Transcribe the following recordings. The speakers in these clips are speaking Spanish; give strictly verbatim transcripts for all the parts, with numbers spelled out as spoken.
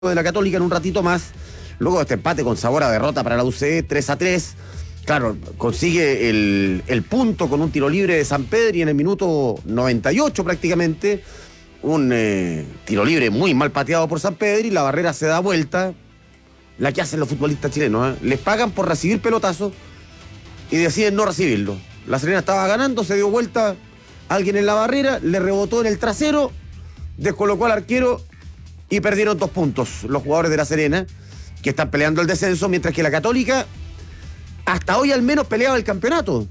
de la Católica en un ratito más, luego de este empate con sabor a derrota para la U C tres a tres. Claro, consigue el, el punto con un tiro libre de Sampedri en el minuto noventa y ocho prácticamente. Un eh, tiro libre muy mal pateado por Sampedri, la barrera se da vuelta, la que hacen los futbolistas chilenos, ¿eh? Les pagan por recibir pelotazos y deciden no recibirlo. La Serena estaba ganando, se dio vuelta alguien en la barrera, le rebotó en el trasero, descolocó al arquero y perdieron dos puntos los jugadores de La Serena, que están peleando el descenso, mientras que la Católica hasta hoy al menos peleaba el campeonato.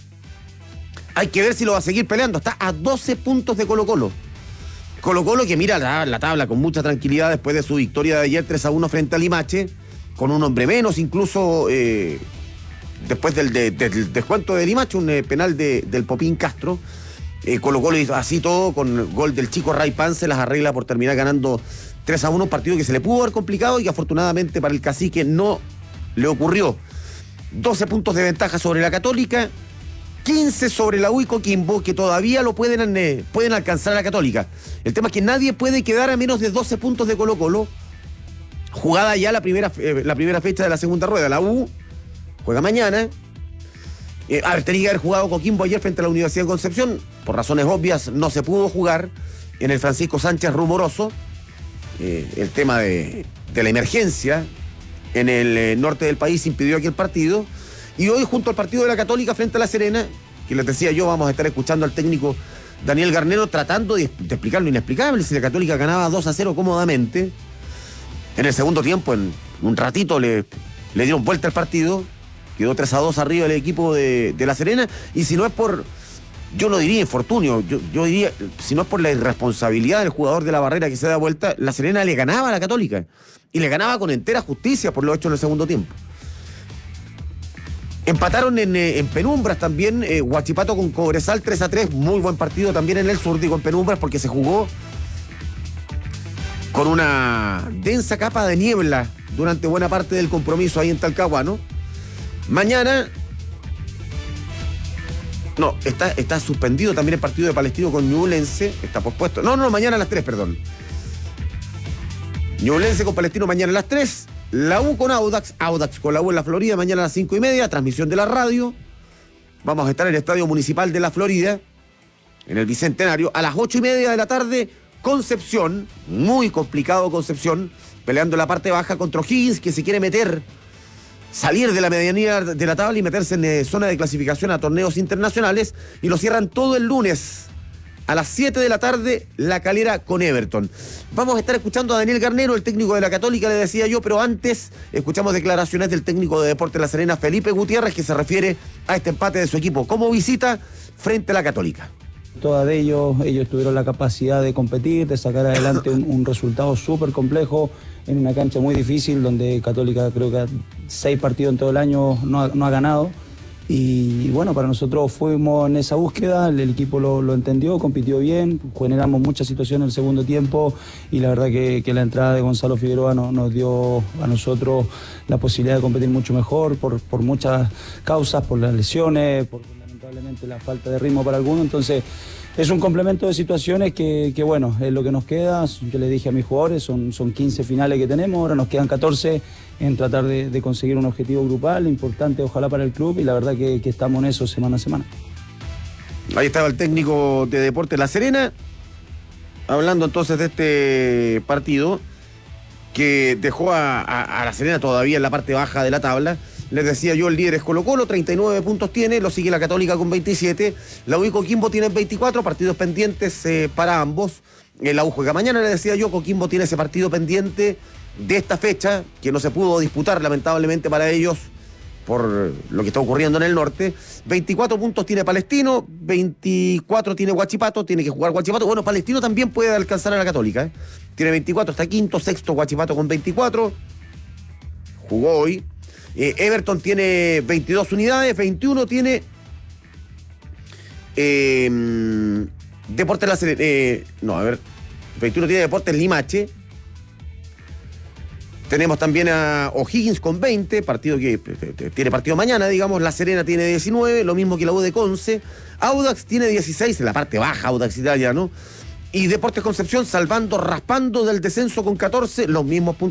Hay que ver si lo va a seguir peleando. Está a doce puntos de Colo-Colo. Colo-Colo que mira la, la tabla con mucha tranquilidad después de su victoria de ayer tres a uno frente a Limache, con un hombre menos, incluso eh, después del, de, del descuento de Limache, un eh, penal de, del Popín Castro. Eh, Colo-Colo hizo así todo, con gol del chico Ray Pan, se las arregla por terminar ganando tres a uno, un partido que se le pudo haber complicado y que afortunadamente para el Cacique no le ocurrió. doce puntos de ventaja sobre la Católica, quince sobre la U y Coquimbo, que todavía lo pueden, eh, pueden alcanzar a la Católica. El tema es que nadie puede quedar a menos de doce puntos de Colo-Colo, jugada ya la primera, eh, la primera fecha de la segunda rueda. La U juega mañana. Eh, a ver, tenía que haber jugado Coquimbo ayer frente a la Universidad de Concepción. Por razones obvias no se pudo jugar en el Francisco Sánchez Rumoroso. Eh, el tema de, de la emergencia en el eh, norte del país impidió aquel partido. Y hoy, junto al partido de la Católica frente a La Serena, que les decía yo, vamos a estar escuchando al técnico Daniel Garnero tratando de, de explicar lo inexplicable. Si la Católica ganaba dos a cero cómodamente, en el segundo tiempo, en un ratito le, le dieron vuelta al partido, quedó tres a dos arriba el equipo de, de La Serena. Y si no es por, yo no diría infortunio, yo, yo diría, si no es por la irresponsabilidad del jugador de la barrera que se da vuelta, La Serena le ganaba a la Católica. Y le ganaba con entera justicia por lo hecho en el segundo tiempo. Empataron en, en Penumbras también, eh, Huachipato con Cobresal tres a tres, muy buen partido también en el sur, digo en Penumbras, porque se jugó con una densa capa de niebla durante buena parte del compromiso ahí en Talcahuano. Mañana, no, está, está suspendido también el partido de Palestino con Ñublense, está pospuesto, no, no, mañana a las tres, perdón. Ñublense con Palestino mañana a las tres. La U con Audax, Audax con la U en la Florida, mañana a las cinco y media, transmisión de la radio. Vamos a estar en el Estadio Municipal de la Florida, en el Bicentenario, a las ocho y media de la tarde, Concepción, muy complicado Concepción, peleando en la parte baja contra O'Higgins, que se quiere meter, salir de la medianía de la tabla y meterse en eh, zona de clasificación a torneos internacionales, y lo cierran todo el lunes. A las siete de la tarde, La Calera con Everton. Vamos a estar escuchando a Daniel Garnero, el técnico de la Católica, le decía yo, pero antes escuchamos declaraciones del técnico de Deportes La Serena, Felipe Gutiérrez, que se refiere a este empate de su equipo como visita frente a la Católica. Todas de ellos, ellos tuvieron la capacidad de competir, de sacar adelante un, un resultado súper complejo en una cancha muy difícil, donde Católica creo que seis partidos en todo el año no ha, no ha ganado. Y bueno, para nosotros fuimos en esa búsqueda, el, el equipo lo, lo entendió, compitió bien, generamos muchas situaciones en el segundo tiempo y la verdad que, que la entrada de Gonzalo Figueroa no, nos dio a nosotros la posibilidad de competir mucho mejor por, por muchas causas, por las lesiones, por lamentablemente la falta de ritmo para algunos. Entonces es un complemento de situaciones que, que bueno, es lo que nos queda. Yo le dije a mis jugadores, son, son quince finales que tenemos, ahora nos quedan catorce en tratar de, de conseguir un objetivo grupal importante, ojalá para el club, y la verdad que, que estamos en eso semana a semana. Ahí estaba el técnico de Deportes La Serena, hablando entonces de este partido que dejó a, a, a La Serena todavía en la parte baja de la tabla. Les decía yo, el líder es Colo-Colo, treinta y nueve puntos tiene, lo sigue la Católica con veintisiete, la U y Coquimbo tienen veinticuatro, partidos pendientes eh, para ambos. Eh, la U juega mañana, les decía yo, Coquimbo tiene ese partido pendiente de esta fecha, que no se pudo disputar lamentablemente para ellos por lo que está ocurriendo en el norte. veinticuatro puntos tiene Palestino, veinticuatro tiene Huachipato, tiene que jugar Huachipato. Bueno, Palestino también puede alcanzar a la Católica, ¿eh? Tiene veinticuatro, está quinto, sexto Huachipato con veinticuatro, jugó hoy. Eh, Everton tiene veintidós unidades, veintiuno tiene eh, Deportes La Serena, eh, no, a ver, veintiuno tiene Deportes Limache. Tenemos también a O'Higgins con veinte, partido que tiene partido mañana, digamos. La Serena tiene diecinueve, lo mismo que la U de Conce. Audax tiene dieciséis, en la parte baja, Audax Italia, ¿no? Y Deportes Concepción salvando, raspando del descenso con catorce, los mismos puntos